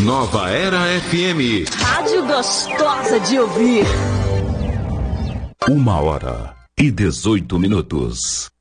Nova Era FM. Rádio gostosa de ouvir. 1h18.